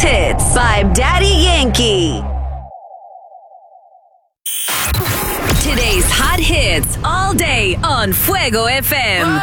hits by Daddy Yankee. Today's hot hits all day on Fuego FM.